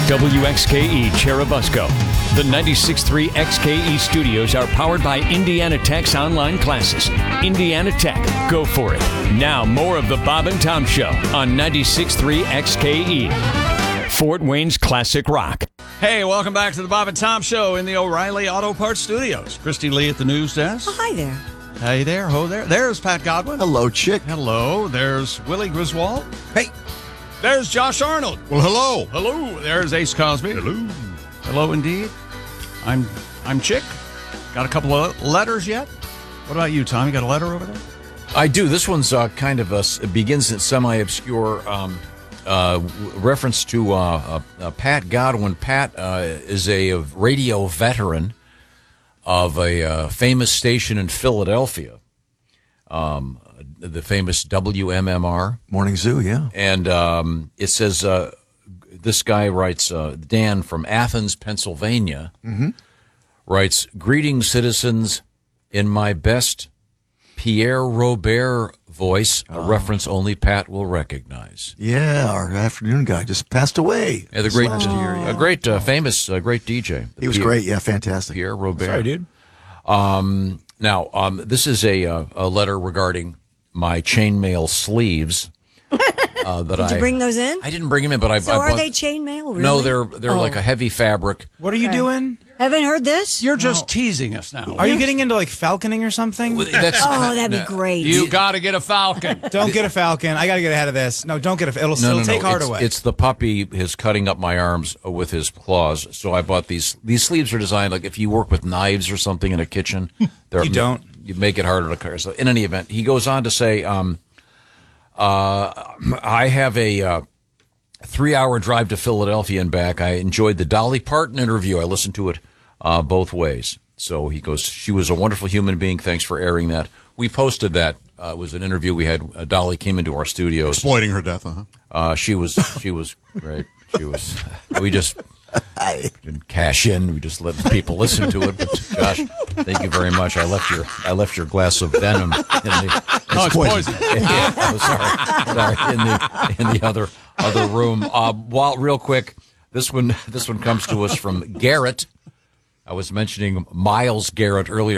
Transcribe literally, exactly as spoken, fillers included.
W X K E Cherubusco. The ninety-six point three X K E studios are powered by Indiana Tech's online classes. Indiana Tech, go for it. Now, more of the Bob and Tom Show on ninety-six point three X K E. Fort Wayne's classic rock. Hey, welcome back to the Bob and Tom Show in the O'Reilly Auto Parts Studios. Christy Lee at the news desk. Oh, hi there. Hey there, ho there. There's Pat Godwin. Hello, chick. Hello. There's Willie Griswold. Hey. There's Josh Arnold. Well, hello. Hello. There's Ace Cosby. Hello. Hello, indeed. I'm I'm Chick. Got a couple of letters yet? What about you, Tom? You got a letter over there? I do. This one's uh, kind of a, it begins in semi-obscure um, uh, reference to uh, uh, uh, Pat Godwin. Pat uh, is a, a radio veteran of a uh, famous station in Philadelphia, um, the famous W M M R. Morning Zoo, yeah. And um, it says, uh, this guy writes, uh, Dan from Athens, Pennsylvania, mm-hmm. writes, "Greetings, citizens, in my best Pierre Robert voice, a oh. reference only Pat will recognize." Yeah, our afternoon guy just passed away. Yeah, the great, last year, yeah. a great, uh, famous, uh, great D J. He was Pierre, great, yeah, fantastic. Pierre Robert. Sorry, dude. Um, now, um, this is a, uh, a letter regarding my chainmail sleeves. Uh, that Did you I, bring those in? I didn't bring them in, but I. So I are bought, they chainmail? Really? No, they're they're oh. like a heavy fabric. What are you okay. doing? Haven't heard this? You're just no. teasing us now. Are you getting into like falconing or something? That's, oh, that'd be great. You got to get a falcon. Don't get a falcon. I got to get ahead of this. No, don't get a. It'll, no, it'll no, take no. heart it's, away. It's the puppy is cutting up my arms with his claws. So I bought these. These sleeves are designed like if you work with knives or something in a kitchen. You don't. You make it harder to cut. So in any event, he goes on to say, um, uh, I have a. Uh, Three-hour drive to Philadelphia and back. I enjoyed the Dolly Parton interview. I listened to it uh, both ways. So he goes, she was a wonderful human being. Thanks for airing that. We posted that. Uh, it was an interview we had. Uh, Dolly came into our studios. Exploiting her death, uh-huh. Uh, she was, she was great. She was, we just didn't cash in. We just let people listen to it. But Josh, thank you very much. I left your, I left your glass of venom in the, oh, it's poison. yeah, oh, sorry, sorry, in the, in the other, other room. Uh, while real quick, this one, this one comes to us from Garrett. I was mentioning Miles Garrett earlier.